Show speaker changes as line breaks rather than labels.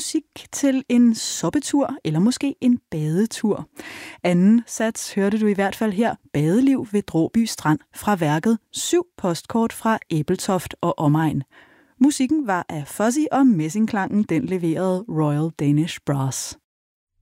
musik til en soppetur eller måske en badetur. Anden sats hørte du i hvert fald her, Badeliv ved Dråby Strand fra værket 7 postkort fra Ebeltoft og omegn. Musikken var af Fuzzy, og messingklangen den leverede Royal Danish Brass.